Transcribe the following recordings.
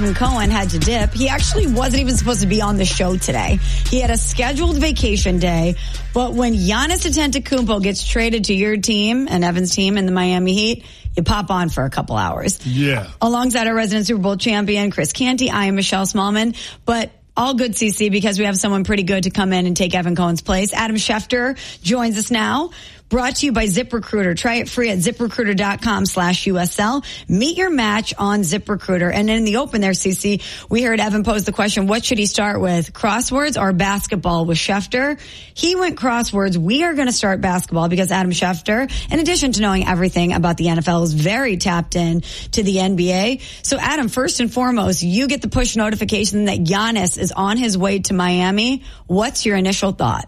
Cohen had to dip. He actually wasn't even supposed to be on the show today. He had a scheduled vacation day, but when Giannis Antetokounmpo gets traded to your team and Evan's team in the Miami Heat, you pop on for a couple hours. Yeah. Alongside our resident Super Bowl champion, Chris Canty, I am Michelle Smallman, but all good, CC, because we have someone pretty good to come in and take Evan Cohen's place. Adam Schefter joins us now. Brought to you by ZipRecruiter. Try it free at ZipRecruiter.com/USL. Meet your match on ZipRecruiter. And in the open there, CC, we heard Evan pose the question, what should he start with, crosswords or basketball with Schefter? He went crosswords. We are going to start basketball because Adam Schefter, in addition to knowing everything about the NFL, is very tapped in to the NBA. So Adam, first and foremost, you get the push notification that Giannis is on his way to Miami. What's your initial thought?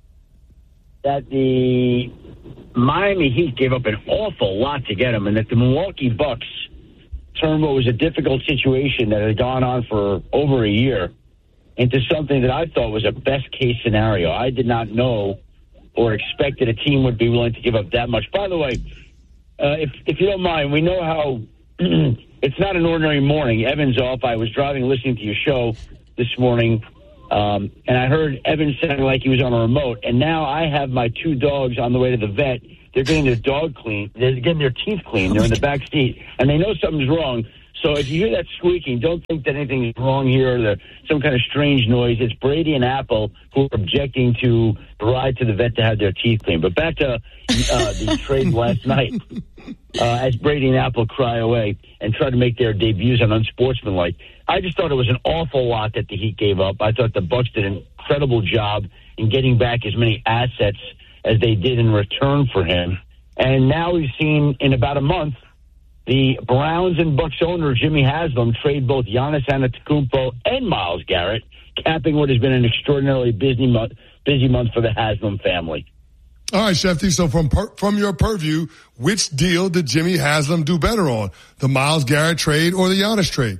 That the Miami Heat gave up an awful lot to get him, and that the Milwaukee Bucks turned what was a difficult situation that had gone on for over a year into something that I thought was a best-case scenario. I did not know or expect that a team would be willing to give up that much. By the way, if you don't mind, we know how it's not an ordinary morning. Evan's off. I was driving, listening to your show this morning, and I heard Evan sounding like he was on a remote. And now I have my two dogs on the way to the vet. They're getting their dog clean. They're getting their teeth cleaned. They're in the back seat, and they know something's wrong. So if you hear that squeaking, don't think that anything is wrong here or some kind of strange noise. It's Brady and Apple who are objecting to the ride to the vet to have their teeth cleaned. But back to the trade last night, as Brady and Apple cry away and try to make their debuts on Unsportsmanlike. I just thought it was an awful lot that the Heat gave up. I thought the Bucks did an incredible job in getting back as many assets as they did in return for him. And now we've seen in about a month the Browns and Bucks owner Jimmy Haslam trade both Giannis Antetokounmpo and Myles Garrett, capping what has been an extraordinarily busy month for the Haslam family. All right, Shefty, so from your purview, which deal did Jimmy Haslam do better on, the Myles Garrett trade or the Giannis trade?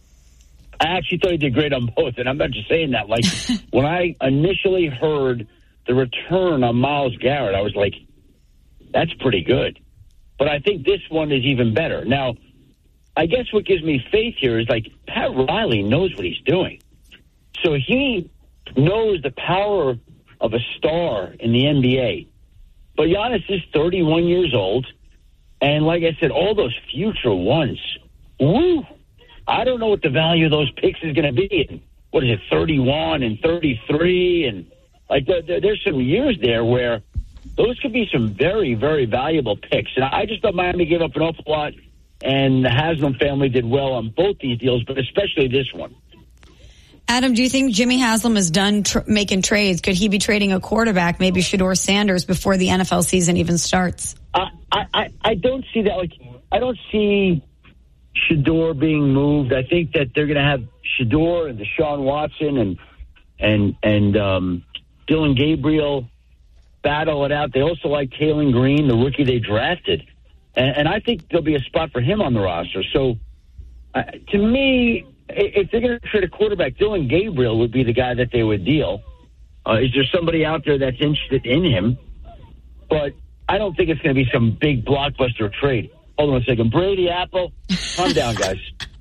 I actually thought he did great on both, and I'm not just saying that. Like, when I initially heard the return on Myles Garrett, I was like, that's pretty good. But I think this one is even better. Now, I guess what gives me faith here is, like, Pat Riley knows what he's doing. So he knows the power of a star in the NBA. But Giannis is 31 years old, and like I said, all those future ones, woo! I don't know what the value of those picks is going to be. What is it, 31 and 33? And like there's some years there where those could be some very, very valuable picks. And I just thought Miami gave up an awful lot, and the Haslam family did well on both these deals, but especially this one. Adam, do you think Jimmy Haslam is done making trades? Could he be trading a quarterback, maybe Shedeur Sanders, before the NFL season even starts? I don't see that. Like, I don't see Shedeur being moved. I think that they're going to have Shedeur and Deshaun Watson and Dylan Gabriel battle it out. They also like Taylor Green, the rookie they drafted. And I think there'll be a spot for him on the roster. So, to me, if they're going to trade a quarterback, Dylan Gabriel would be the guy that they would deal. Is there somebody out there that's interested in him? But I don't think it's going to be some big blockbuster trade. Hold on a second. Brady, Apple, calm down, guys.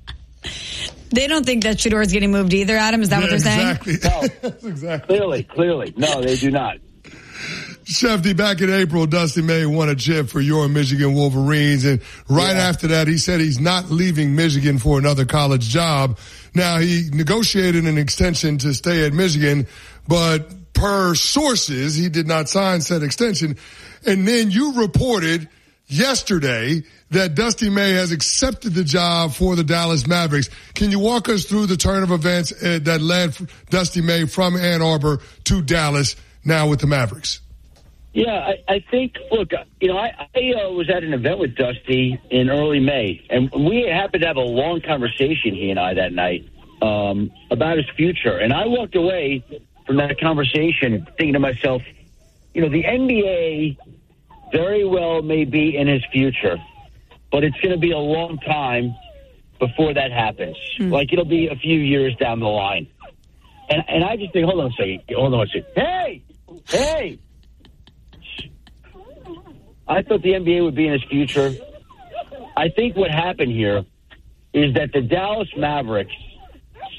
They don't think that Shedeur is getting moved either, Adam? Is that what they're saying? No, Exactly. Clearly. No, they do not. Shefty, back in April, Dusty May won a chip for your Michigan Wolverines. And right after that, he said he's not leaving Michigan for another college job. Now, he negotiated an extension to stay at Michigan, but per sources, he did not sign said extension. And then you reported yesterday that Dusty May has accepted the job for the Dallas Mavericks. Can you walk us through the turn of events that led Dusty May from Ann Arbor to Dallas now with the Mavericks? Yeah, I think, look, I was at an event with Dusty in early May, and we happened to have a long conversation, he and I, that night, about his future. And I walked away from that conversation thinking to myself, the NBA very well may be in his future, but it's going to be a long time before that happens. Like, it'll be a few years down the line. And I just think, hold on a second. Hey! I thought the NBA would be in his future. I think what happened here is that the Dallas Mavericks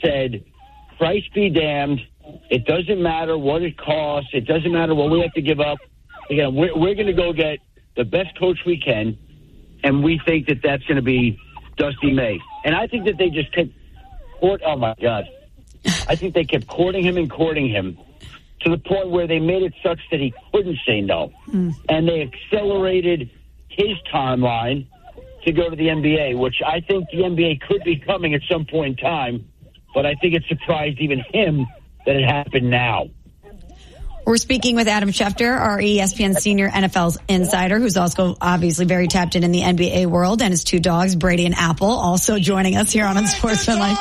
said, price be damned. It doesn't matter what it costs. It doesn't matter what we have to give up. Again, we're going to go get the best coach we can, and we think that that's going to be Dusty May. And I think that they just kept oh, my God. I think they kept courting him to the point where they made it such that he couldn't say no. And they accelerated his timeline to go to the NBA, which I think the NBA could be coming at some point in time, but I think it surprised even him that it happened now. We're speaking with Adam Schefter, our ESPN senior NFL insider, who's also obviously very tapped in the NBA world, and his two dogs, Brady and Apple, also joining us here on Unsportsmanlike.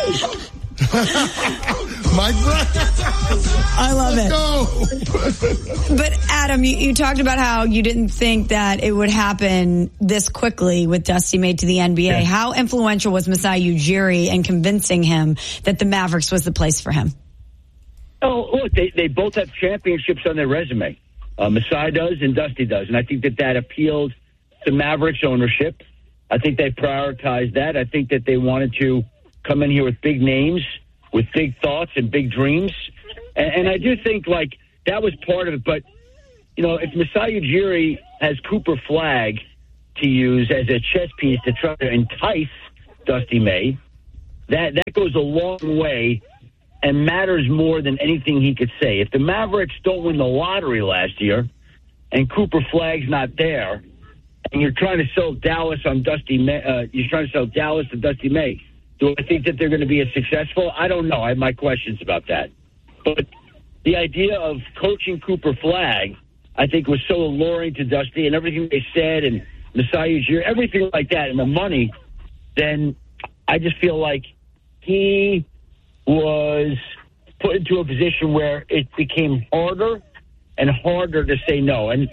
Mike Brown. I love it. But Adam, you talked about how you didn't think that it would happen this quickly with Dusty May to the NBA. Yeah. How influential was Masai Ujiri in convincing him that the Mavericks was the place for him? Oh, look, they both have championships on their resume. Masai does and Dusty does. And I think that appealed to Mavericks ownership. I think they prioritized that. I think that they wanted to come in here with big names, with big thoughts and big dreams. And I do think, like, that was part of it. But, you know, if Masai Ujiri has Cooper Flagg to use as a chess piece to try to entice Dusty May, that goes a long way and matters more than anything he could say. If the Mavericks don't win the lottery last year and Cooper Flagg's not there, and you're trying to sell Dallas on Dusty May, you're trying to sell Dallas to Dusty May, do I think that they're going to be as successful? I don't know. I have my questions about that. But the idea of coaching Cooper Flagg, I think, was so alluring to Dusty, and everything they said, and Masai Ujiri, everything like that, and the money, then I just feel like he was put into a position where it became harder and harder to say no. And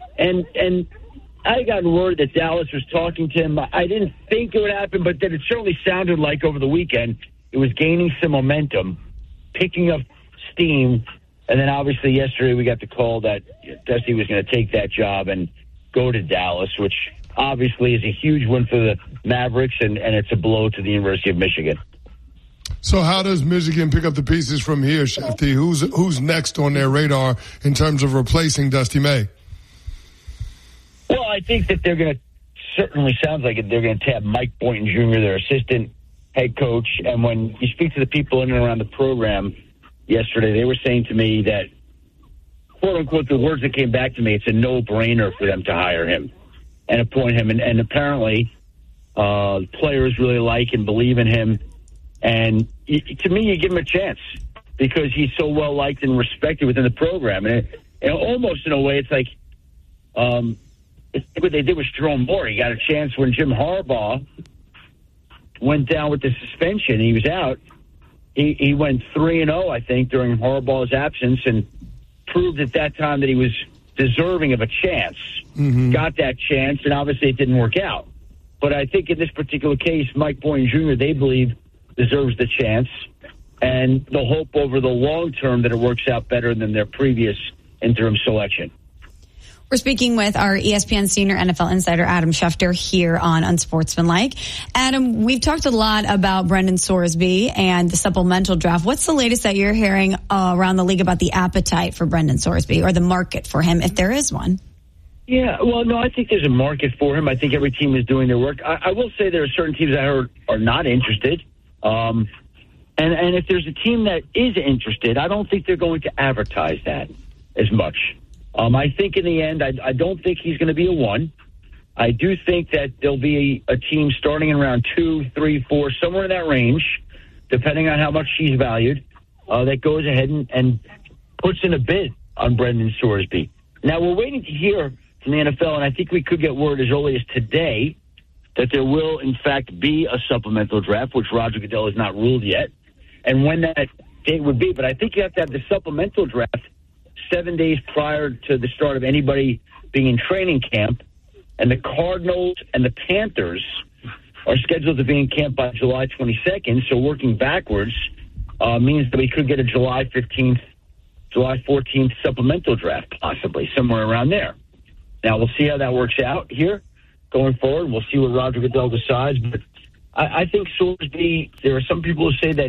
I got word that Dallas was talking to him. I didn't think it would happen, but that it certainly sounded like over the weekend it was gaining some momentum, picking up steam. And then obviously yesterday we got the call that Dusty was going to take that job and go to Dallas, which obviously is a huge win for the Mavericks, and it's a blow to the University of Michigan. So how does Michigan pick up the pieces from here, Shefty? Who's next on their radar in terms of replacing Dusty May? Well, I think that they're going to, certainly sounds like it, they're going to tab Mike Boynton Jr., their assistant head coach. And when you speak to the people in and around the program yesterday, they were saying to me that, quote unquote, the words that came back to me, it's a no-brainer for them to hire him and appoint him. And apparently players really like and believe in him. And to me, you give him a chance because he's so well liked and respected within the program. And almost in a way, it's like it's what they did with Jerome Moore. He got a chance when Jim Harbaugh went down with the suspension. He was out. He went 3-0, I think, during Harbaugh's absence, and proved at that time that he was deserving of a chance. Mm-hmm. Got that chance, and obviously it didn't work out. But I think in this particular case, Mike Boynton Jr., they believe, deserves the chance, and the hope over the long term that it works out better than their previous interim selection. We're speaking with our ESPN senior NFL insider, Adam Schefter, here on Unsportsmanlike. Adam, we've talked a lot about Brendan Sorsby and the supplemental draft. What's the latest that you're hearing around the league about the appetite for Brendan Sorsby, or the market for him, if there is one? Yeah, well, no, I think there's a market for him. I think every team is doing their work. I will say there are certain teams I heard are not interested. And if there's a team that is interested, I don't think they're going to advertise that as much. I think in the end, I don't think he's going to be a one. I do think that there'll be a team starting in round 2, 3, 4, somewhere in that range, depending on how much she's valued, that goes ahead and puts in a bid on Brendan Sorsby. Now, we're waiting to hear from the NFL, and I think we could get word as early as today that there will, in fact, be a supplemental draft, which Roger Goodell has not ruled yet, and when that date would be. But I think you have to have the supplemental draft 7 days prior to the start of anybody being in training camp, and the Cardinals and the Panthers are scheduled to be in camp by July 22nd, so working backwards means that we could get a July 15th, July 14th supplemental draft, possibly, somewhere around there. Now, we'll see how that works out here going forward. We'll see what Roger Goodell decides, but I think Sorsby, there are some people who say that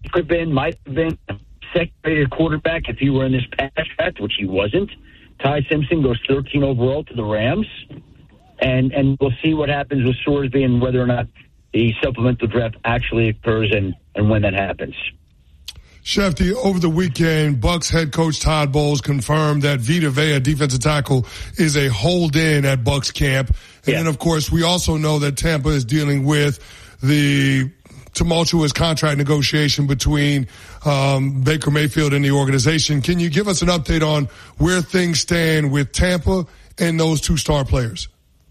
might have been a second-rated quarterback if he were in this pass draft, which he wasn't. Ty Simpson goes 13 overall to the Rams. And we'll see what happens with Sorsby and whether or not the supplemental draft actually occurs and when that happens. Shefty, over the weekend, Bucs head coach Todd Bowles confirmed that Vita Vea, defensive tackle, is a hold-in at Bucs camp. And then, of course, we also know that Tampa is dealing with the tumultuous contract negotiation between Baker Mayfield and the organization. Can you give us an update on where things stand with Tampa and those two star players?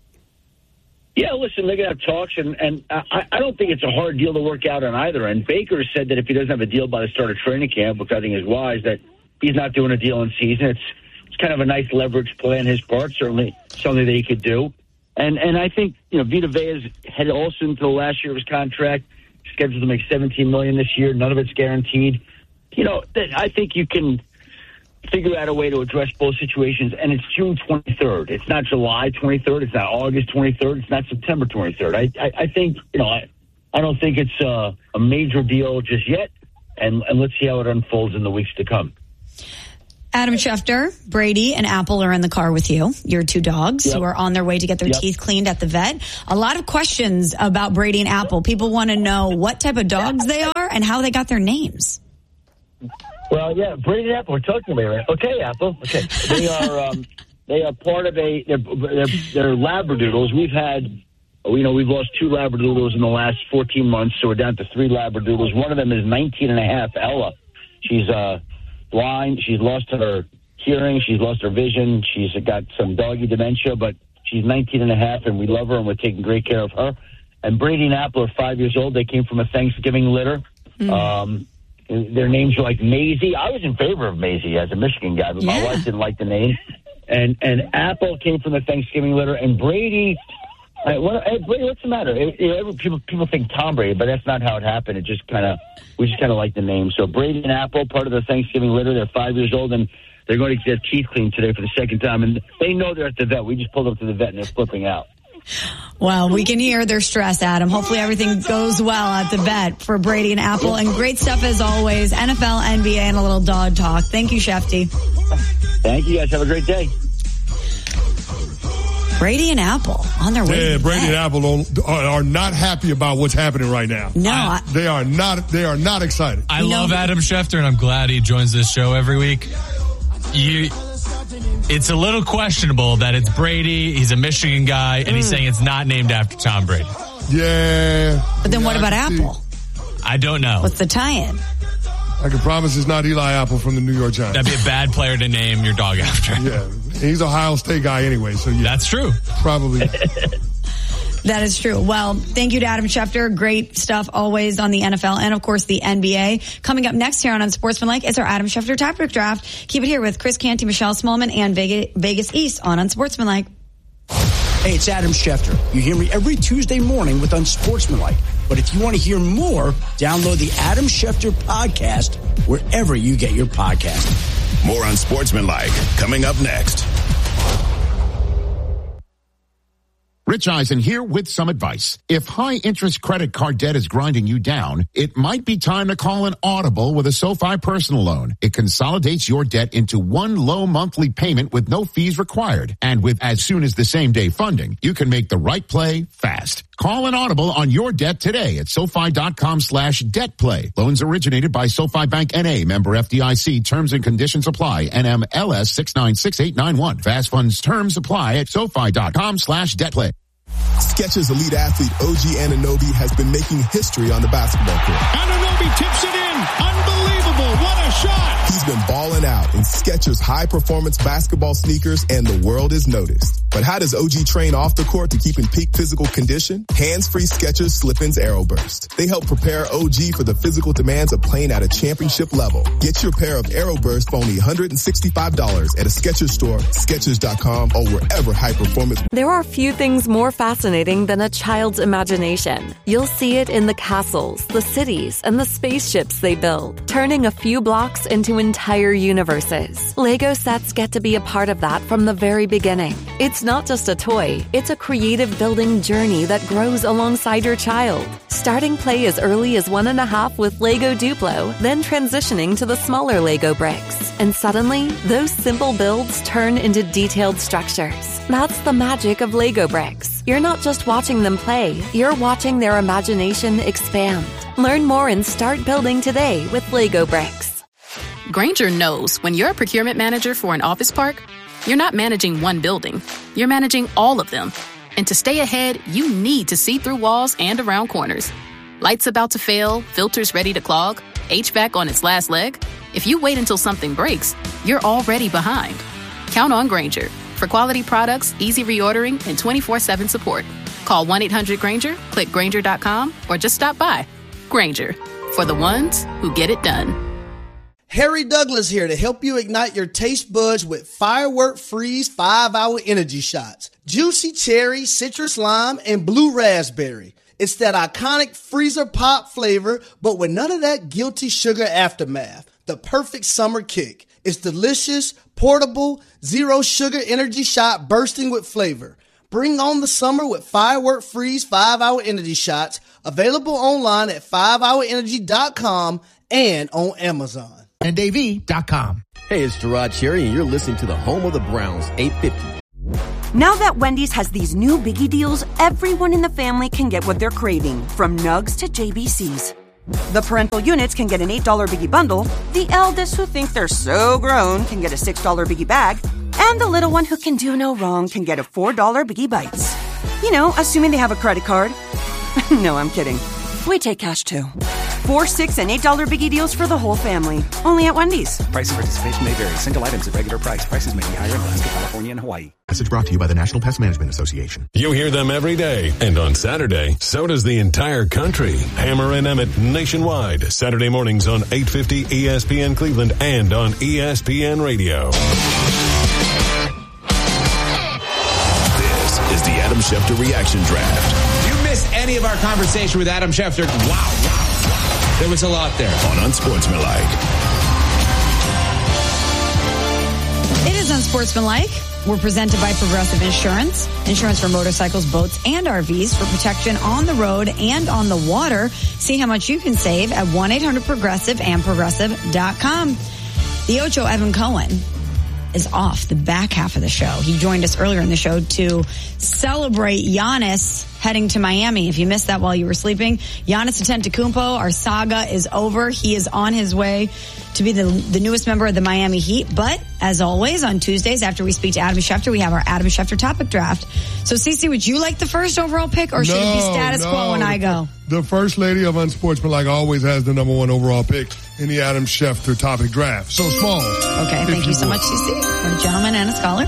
Yeah, listen, they're going to have talks, and I don't think it's a hard deal to work out on either end. Baker said that if he doesn't have a deal by the start of training camp, which I think is wise, that he's not doing a deal in season. It's kind of a nice leverage play on his part, certainly something that he could do. And I think, Vita Vea's headed also into the last year of his contract, scheduled to make $17 million this year. None of it's guaranteed. I think you can figure out a way to address both situations, and it's June 23rd. It's not July 23rd. It's not August 23rd. It's not September 23rd. I think, I don't think it's a major deal just yet, and let's see how it unfolds in the weeks to come. Adam Schefter, Brady, and Apple are in the car with you. Your two dogs who are on their way to get their teeth cleaned at the vet. A lot of questions about Brady and Apple. People want to know what type of dogs they are and how they got their names. Well, yeah, Brady and Apple are talking about it, right? Okay, Apple. Okay, they are part of they're Labradoodles. We've lost 2 Labradoodles in the last 14 months, so we're down to 3 Labradoodles. One of them is 19 and a half, Ella. She's blind. She's lost her hearing. She's lost her vision. She's got some doggy dementia, but she's 19 and a half, and we love her, and we're taking great care of her. And Brady and Apple are 5 years old. They came from a Thanksgiving litter. Their names are like Maisie. I was in favor of Maisie as a Michigan guy, but my wife didn't like the name. And Apple came from the Thanksgiving litter. And Brady, Brady, what's the matter? People think Tom Brady, but that's not how it happened. We just kind of like the name. So Brady and Apple, part of the Thanksgiving litter. They're 5 years old, and they're going to get teeth cleaned today for the second time. And they know they're at the vet. We just pulled up to the vet, and they're flipping out. Well, we can hear their stress, Adam. Hopefully everything goes well at the vet for Brady and Apple. And great stuff as always. NFL, NBA, and a little dog talk. Thank you, Shefty. Thank you, guys. Have a great day. Brady and Apple on their way. Yeah, Brady and Apple are not happy about what's happening right now. No. They are not excited. I love Adam Schefter, and I'm glad he joins this show every week. It's a little questionable that it's Brady, he's a Michigan guy, and he's saying it's not named after Tom Brady. Yeah. But then what about Apple? I don't know. What's the tie-in? I can promise it's not Eli Apple from the New York Giants. That'd be a bad player to name your dog after. Yeah. He's an Ohio State guy anyway, so yeah. That's true. Probably. That is true. Well, thank you to Adam Schefter. Great stuff always on the NFL and, of course, the NBA. Coming up next here on Unsportsmanlike is our Adam Schefter Topic Draft. Keep it here with Chris Canty, Michelle Smallman, and Vegas East on Unsportsmanlike. Hey, it's Adam Schefter. You hear me every Tuesday morning with Unsportsmanlike. But if you want to hear more, download the Adam Schefter podcast wherever you get your podcast. More Unsportsmanlike coming up next. Rich Eisen here with some advice. If high-interest credit card debt is grinding you down, it might be time to call an Audible with a SoFi personal loan. It consolidates your debt into one low monthly payment with no fees required. And with as soon as the same-day funding, you can make the right play fast. Call an Audible on your debt today at SoFi.com/debtplay. Loans originated by SoFi Bank N.A. Member FDIC. Terms and conditions apply. NMLS 696891. Fast funds terms apply at SoFi.com/debtplay. Skechers elite athlete OG Anunoby has been making history on the basketball court. Anunoby tips it in. Unbelievable. What a shot. He's been balling out in Skechers high-performance basketball sneakers, and the world is noticed. But how does OG train off the court to keep in peak physical condition? Hands-free Skechers Slip-ins AeroBurst. They help prepare OG for the physical demands of playing at a championship level. Get your pair of AeroBurst for only $165 at a Skechers store, Skechers.com, or wherever high-performance. There are few things more fascinating than a child's imagination. You'll see it in the castles, the cities, and the spaceships they build, turning a few blocks into entire universes. Lego sets get to be a part of that from the very beginning. It's not just a toy, it's a creative building journey that grows alongside your child. Starting play as early as 1.5 with Lego Duplo, then transitioning to the smaller Lego bricks. And suddenly, those simple builds turn into detailed structures. That's the magic of Lego bricks. You're not just watching them play, you're watching their imagination expand. Learn more and start building today with Lego bricks. Grainger knows when you're a procurement manager for an office park, you're not managing one building, you're managing all of them. And to stay ahead, you need to see through walls and around corners. Lights about to fail, filters ready to clog, HVAC on its last leg. If you wait until something breaks, you're already behind. Count on Grainger for quality products, easy reordering, and 24/7 support. Call 1-800-GRAINGER, click Grainger.com, or just stop by. Grainger, for the ones who get it done. Harry Douglas here to help you ignite your taste buds with Firework Freeze 5-Hour Energy Shots. Juicy cherry, citrus lime, and blue raspberry. It's that iconic freezer pop flavor, but with none of that guilty sugar aftermath. The perfect summer kick. It's delicious, portable, zero sugar energy shot bursting with flavor. Bring on the summer with Firework Freeze 5-Hour Energy Shots. Available online at 5hourenergy.com and on Amazon. And AV.com. Hey, it's Gerard Cherry, and you're listening to the home of the Browns, 850. Now that Wendy's has these new biggie deals, everyone in the family can get what they're craving, from nugs to JBCs. The parental units can get an $8 biggie bundle, the eldest who think they're so grown can get a $6 biggie bag, and the little one who can do no wrong can get a $4 biggie bites. You know, assuming they have a credit card. No, I'm kidding. We take cash too. 4, $6, and $8 biggie deals for the whole family. Only at Wendy's. Price and participation may vary. Single items at regular price. Prices may be higher in Alaska, California, and Hawaii. Message brought to you by the National Pest Management Association. You hear them every day. And on Saturday, so does the entire country. Hammer and Emmett nationwide. Saturday mornings on 850 ESPN Cleveland and on ESPN Radio. This is the Adam Schefter Reaction Draft. You missed any of our conversation with Adam Schefter? Wow. There was a lot there. On Unsportsmanlike. It is Unsportsmanlike. We're presented by Progressive Insurance. Insurance for motorcycles, boats, and RVs for protection on the road and on the water. See how much you can save at 1-800-PROGRESSIVE and Progressive.com. The Ocho Evan Cohen is off the back half of the show. He joined us earlier in the show to celebrate Giannis heading to Miami. If you missed that while you were sleeping, Giannis Antetokounmpo, our saga is over. He is on his way to be the newest member of the Miami Heat. But as always, on Tuesdays after we speak to Adam Schefter, we have our Adam Schefter topic draft. So, Cece, would you like the first overall pick, or should it be status quo when I go? The first lady of Unsportsmanlike always has the number 1 overall pick in the Adam Schefter topic draft. So, small. Okay, thank you so much, Cece. What a gentleman and a scholar.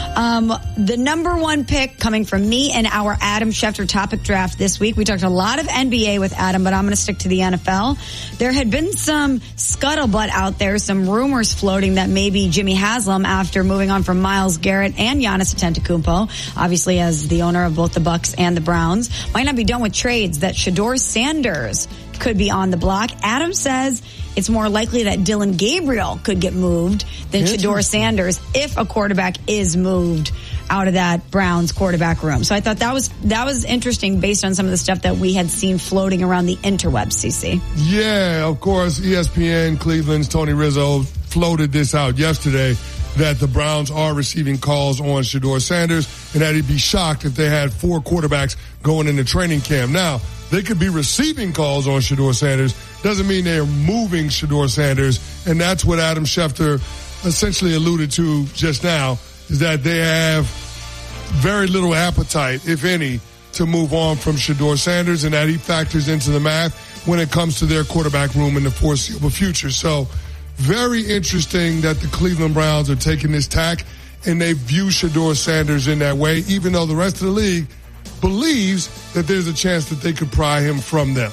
The number 1 pick coming from me and our Adam Schefter topic draft this week. We talked a lot of NBA with Adam, but I'm going to stick to the NFL. There had been some scuttlebutt out there, some rumors floating that maybe Jimmy Haslam, after moving on from Myles Garrett and Giannis Antetokounmpo, obviously as the owner of both the Bucks and the Browns, might not be done with trades, that Shedeur Sanders could be on the block. Adam says it's more likely that Dylan Gabriel could get moved than Shedeur Sanders if a quarterback is moved out of that Browns quarterback room. So I thought that was interesting based on some of the stuff that we had seen floating around the interwebs, CC. Yeah, of course, ESPN Cleveland's Tony Rizzo floated this out yesterday that the Browns are receiving calls on Shedeur Sanders and that he'd be shocked if they had 4 quarterbacks going into training camp. Now, they could be receiving calls on Shedeur Sanders. Doesn't mean they're moving Shedeur Sanders. And that's what Adam Schefter essentially alluded to just now, is that they have very little appetite, if any, to move on from Shedeur Sanders, and that he factors into the math when it comes to their quarterback room in the foreseeable future. So very interesting that the Cleveland Browns are taking this tack, and they view Shedeur Sanders in that way, even though the rest of the league believes that there's a chance that they could pry him from them.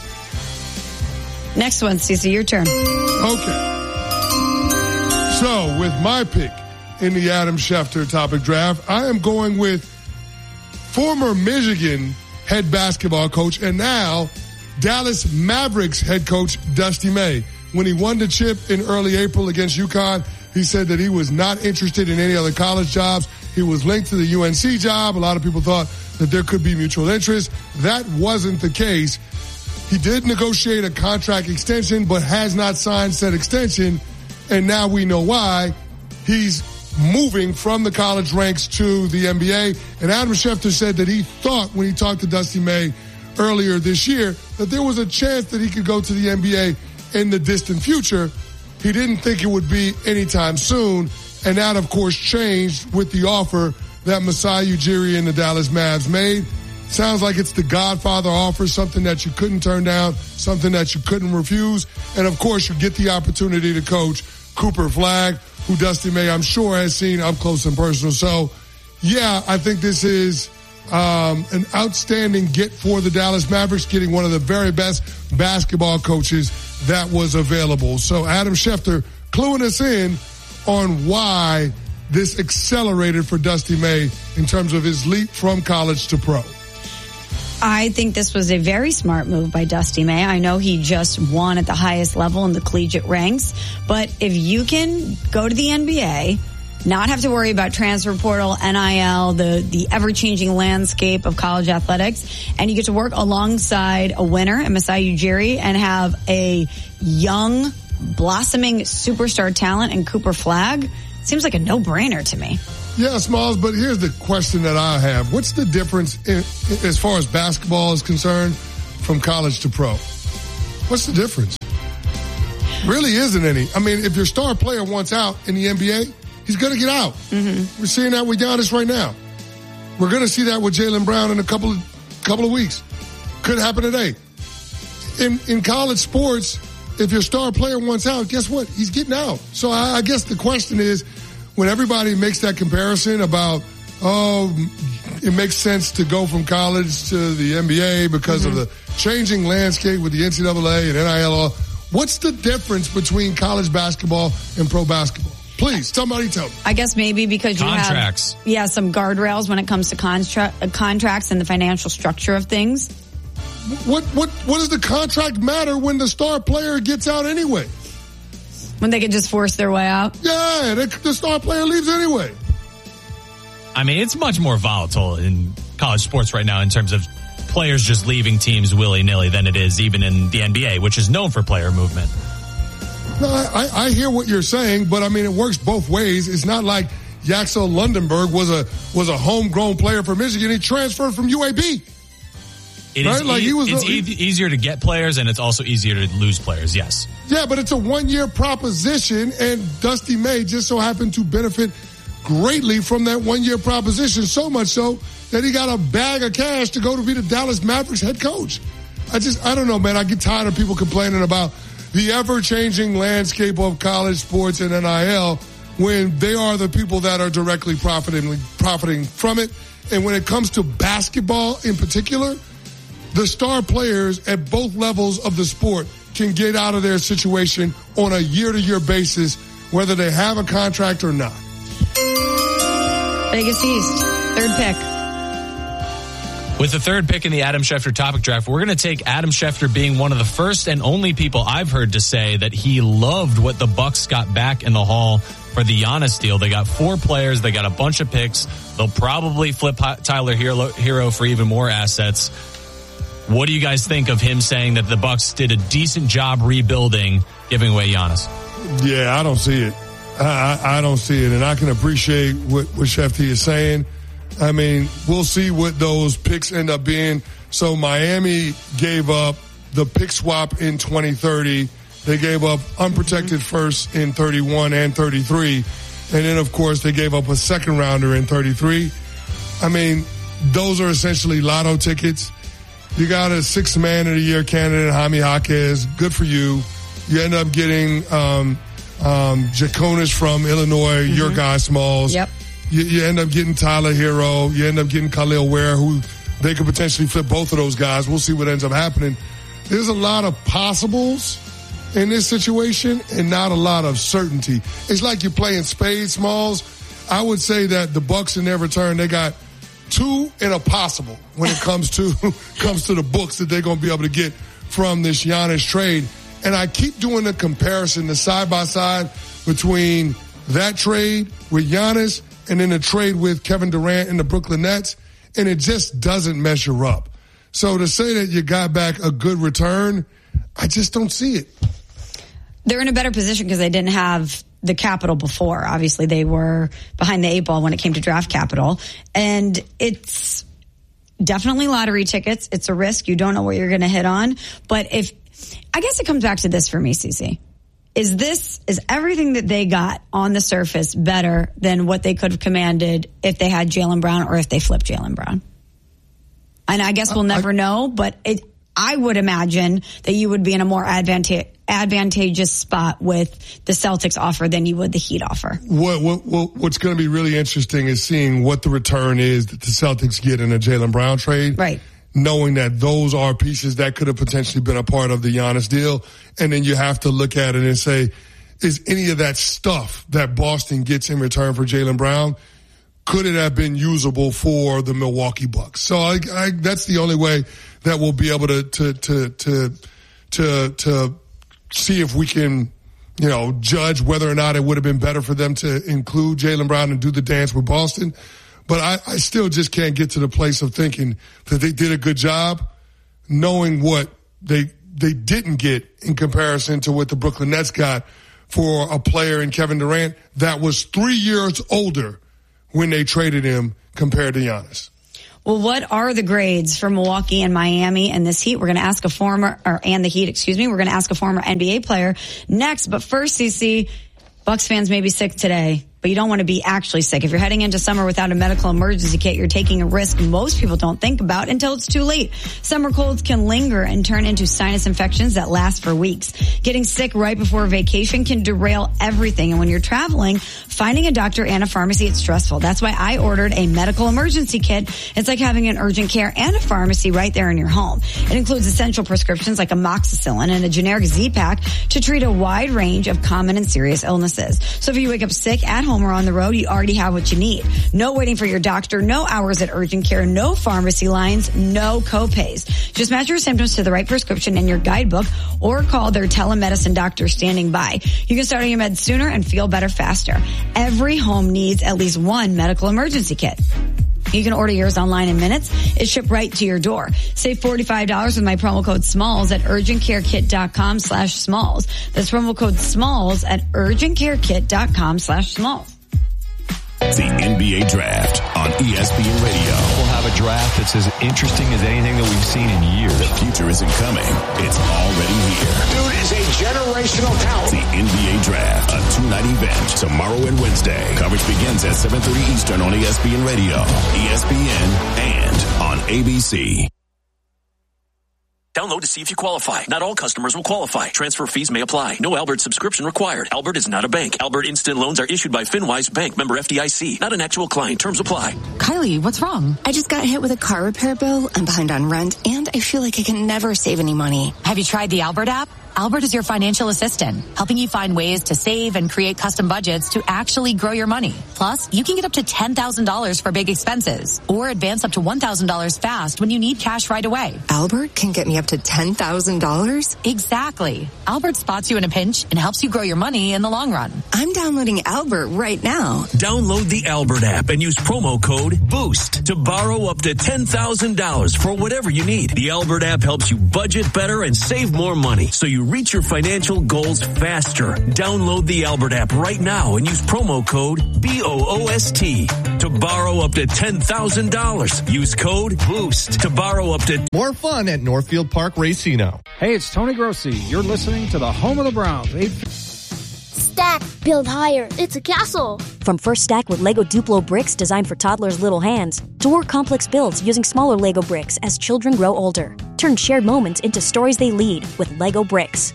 Next one, Cece, your turn. Okay. So, with my pick in the Adam Schefter topic draft, I am going with former Michigan head basketball coach and now Dallas Mavericks head coach Dusty May. When he won the chip in early April against UConn, he said that he was not interested in any other college jobs. He was linked to the UNC job. A lot of people thought that there could be mutual interest. That wasn't the case. He did negotiate a contract extension, but has not signed said extension. And now we know why. He's moving from the college ranks to the NBA. And Adam Schefter said that he thought when he talked to Dusty May earlier this year that there was a chance that he could go to the NBA in the distant future. He didn't think it would be anytime soon. And that, of course, changed with the offer that Masai Ujiri and the Dallas Mavs made. Sounds like it's the Godfather offer, something that you couldn't turn down, something that you couldn't refuse. And, of course, you get the opportunity to coach Cooper Flagg, who Dusty May, I'm sure, has seen up close and personal. So, yeah, I think this is an outstanding get for the Dallas Mavericks, getting one of the very best basketball coaches that was available. So Adam Schefter cluing us in on why this accelerated for Dusty May in terms of his leap from college to pro. I think this was a very smart move by Dusty May. I know he just won at the highest level in the collegiate ranks, but if you can go to the NBA, not have to worry about transfer portal, NIL, the ever-changing landscape of college athletics, and you get to work alongside a winner in Masai Ujiri and have a young, blossoming superstar talent in Cooper Flagg, seems like a no-brainer to me. Yeah, Smalls, but here's the question that I have. What's the difference as far as basketball is concerned from college to pro? What's the difference? Really isn't any. I mean, if your star player wants out in the NBA, he's going to get out. Mm-hmm. We're seeing that with Giannis right now. We're going to see that with Jaylen Brown in a couple of weeks. Could happen today. In college sports, if your star player wants out, guess what? He's getting out. So I guess the question is, when everybody makes that comparison about, it makes sense to go from college to the NBA because of the changing landscape with the NCAA and NIL, what's the difference between college basketball and pro basketball? Please, somebody tell me. I guess maybe because you have some guardrails when it comes to contracts and the financial structure of things. What does the contract matter when the star player gets out anyway? When they can just force their way out? Yeah, the star player leaves anyway. I mean, it's much more volatile in college sports right now in terms of players just leaving teams willy-nilly than it is even in the NBA, which is known for player movement. No, I hear what you're saying, but I mean, it works both ways. It's not like Yaxel Lundenberg was a homegrown player for Michigan. He transferred from UAB. It's easier to get players, and it's also easier to lose players, yes. Yeah, but it's a one-year proposition, and Dusty May just so happened to benefit greatly from that one-year proposition, so much so that he got a bag of cash to go to be the Dallas Mavericks head coach. I don't know, man. I get tired of people complaining about the ever-changing landscape of college sports and NIL when they are the people that are directly profiting from it. And when it comes to basketball in particular, the star players at both levels of the sport can get out of their situation on a year-to-year basis, whether they have a contract or not. Vegas East, third pick. With the third pick in the Adam Schefter topic draft, we're going to take Adam Schefter being one of the first and only people I've heard to say that he loved what the Bucks got back in the haul for the Giannis deal. They got 4 players. They got a bunch of picks. They'll probably flip Tyler Hero for even more assets. What do you guys think of him saying that the Bucks did a decent job rebuilding, giving away Giannis? Yeah, I don't see it. I don't see it, and I can appreciate what Schefter is saying. I mean, we'll see what those picks end up being. So Miami gave up the pick swap in 2030. They gave up unprotected first in 31 and 33. And then, of course, they gave up a second rounder in 33. I mean, those are essentially lotto tickets. You got a 6th man of the year candidate, Jaime Jaquez. Good for you. You end up getting Jaconis from Illinois, your guy, Smalls. Yep. You end up getting Tyler Hero. You end up getting Khalil Ware, who they could potentially flip both of those guys. We'll see what ends up happening. There's a lot of possibles in this situation and not a lot of certainty. It's like you're playing spades, Smalls. I would say that the Bucks in their return, they got too and a possible when it comes to the books that they're going to be able to get from this Giannis trade. And I keep doing the comparison, the side-by-side between that trade with Giannis and then the trade with Kevin Durant and the Brooklyn Nets, and it just doesn't measure up. So to say that you got back a good return, I just don't see it. They're in a better position because they didn't have the capital before. Obviously, they were behind the eight ball when it came to draft capital. And it's definitely lottery tickets. It's a risk. You don't know what you're going to hit on. But I guess it comes back to this for me, CeCe. Is everything that they got on the surface better than what they could have commanded if they had Jaylen Brown or if they flipped Jaylen Brown? And I guess we'll never know, but I would imagine that you would be in a more advantageous spot with the Celtics offer than you would the Heat offer. What's going to be really interesting is seeing what the return is that the Celtics get in a Jaylen Brown trade. Right. Knowing that those are pieces that could have potentially been a part of the Giannis deal. And then you have to look at it and say, is any of that stuff that Boston gets in return for Jaylen Brown, could it have been usable for the Milwaukee Bucks? So that's the only way that we'll be able to see if we can, judge whether or not it would have been better for them to include Jaylen Brown and do the dance with Boston. But I still just can't get to the place of thinking that they did a good job knowing what they didn't get in comparison to what the Brooklyn Nets got for a player in Kevin Durant that was 3 years older when they traded him compared to Giannis. Well, what are the grades for Milwaukee and Miami and this Heat? We're going to ask and the Heat, We're going to ask a former NBA player next. But first, CeCe, Bucks fans may be sick today, but you don't want to be actually sick. If you're heading into summer without a medical emergency kit, you're taking a risk most people don't think about until it's too late. Summer colds can linger and turn into sinus infections that last for weeks. Getting sick right before vacation can derail everything. And when you're traveling, finding a doctor and a pharmacy, it's stressful. That's why I ordered a medical emergency kit. It's like having an urgent care and a pharmacy right there in your home. It includes essential prescriptions like amoxicillin and a generic Z-Pack to treat a wide range of common and serious illnesses. So if you wake up sick at home or on the road, you already have what you need. No waiting for your doctor, no hours at urgent care, no pharmacy lines, no co-pays. Just match your symptoms to the right prescription in your guidebook or call their telemedicine doctor standing by. You can start on your meds sooner and feel better faster. Every home needs at least one medical emergency kit. You can order yours online in minutes. It's shipped right to your door. Save $45 with my promo code SMALLS at urgentcarekit.com/smalls. That's promo code SMALLS at urgentcarekit.com/smalls. The NBA Draft on ESPN Radio. We'll have a draft that's as interesting as anything that we've seen in years. The future isn't coming. It's already here. Dude is a generational talent. The NBA Draft, a two-night event, tomorrow and Wednesday. Coverage begins at 7:30 Eastern on ESPN Radio, ESPN, and on ABC. Download to see if you qualify. Not all customers will qualify. Transfer fees may apply. No Albert subscription required. Albert is not a bank. Albert Instant Loans are issued by FinWise Bank, member FDIC. Not an actual client. Terms apply. Kylie, what's wrong? I just got hit with a car repair bill. I'm behind on rent, and I feel like I can never save any money. Have you tried the Albert app? Albert is your financial assistant, helping you find ways to save and create custom budgets to actually grow your money. Plus, you can get up to $10,000 for big expenses or advance up to $1,000 fast when you need cash right away. Albert can get me up to $10,000? Exactly. Albert spots you in a pinch and helps you grow your money in the long run. I'm downloading Albert right now. Download the Albert app and use promo code BOOST to borrow up to $10,000 for whatever you need. The Albert app helps you budget better and save more money, so you reach your financial goals faster. Download the Albert app right now and use promo code BOOST to borrow up to $10,000. Use code BOOST to borrow up to more fun at Northfield Park Racino. Hey, it's Tony Grossi. You're listening to the home of the Browns. Stack, build higher. It's a castle. From First Stack with Lego Duplo bricks designed for toddlers' little hands, to more complex builds using smaller Lego bricks as children grow older. Turn shared moments into stories they lead with Lego bricks.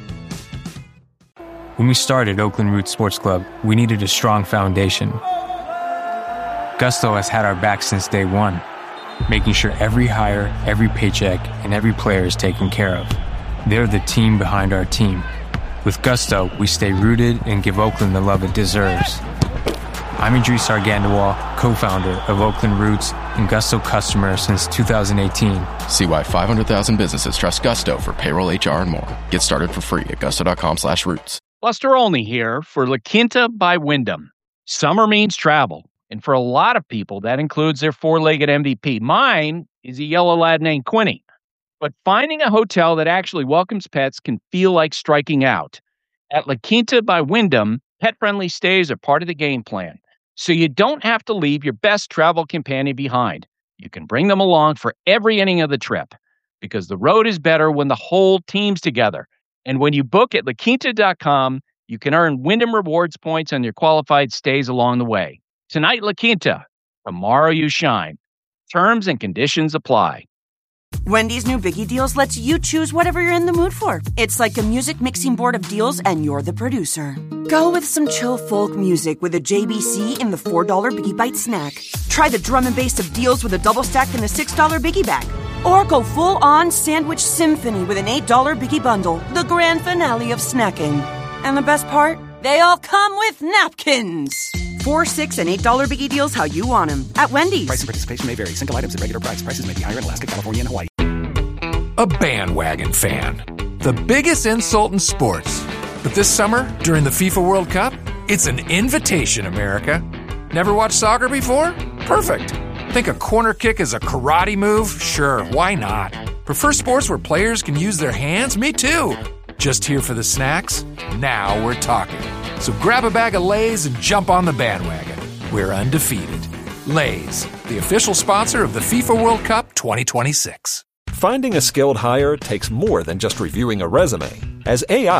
When we started Oakland Roots Sports Club, we needed a strong foundation. Gusto has had our back since day one, making sure every hire, every paycheck, and every player is taken care of. They're the team behind our team. With Gusto, we stay rooted and give Oakland the love it deserves. I'm Idris Argandawal, co-founder of Oakland Roots and Gusto customer since 2018. See why 500,000 businesses trust Gusto for payroll, HR, and more. Get started for free at gusto.com/roots. Buster Olney here for La Quinta by Wyndham. Summer means travel, and for a lot of people, that includes their four-legged MVP. Mine is a yellow lab named Quinny. But finding a hotel that actually welcomes pets can feel like striking out. At La Quinta by Wyndham, pet-friendly stays are part of the game plan, so you don't have to leave your best travel companion behind. You can bring them along for every inning of the trip, because the road is better when the whole team's together. And when you book at LaQuinta.com, you can earn Wyndham Rewards points on your qualified stays along the way. Tonight, La Quinta. Tomorrow, you shine. Terms and conditions apply. Wendy's new Biggie Deals lets you choose whatever you're in the mood for. It's like a music mixing board of deals, and you're the producer. Go with some chill folk music with a JBC in the $4 Biggie Bite snack. Try the drum and bass of deals with a double stack in the $6 Biggie Bag. Or go full-on sandwich symphony with an $8 Biggie Bundle, the grand finale of snacking. And the best part? They all come with napkins. $4, $6, and $8 Biggie Deals how you want them at Wendy's. Price and participation may vary. Single items at regular price. Prices may be higher in Alaska, California, and Hawaii. A bandwagon fan. The biggest insult in sports. But this summer, during the FIFA World Cup, it's an invitation, America. Never watched soccer before? Perfect. Think a corner kick is a karate move? Sure, why not? Prefer sports where players can use their hands? Me too. Just here for the snacks? Now we're talking. So grab a bag of Lay's and jump on the bandwagon. We're undefeated. Lay's, the official sponsor of the FIFA World Cup 2026. Finding a skilled hire takes more than just reviewing a resume. As AI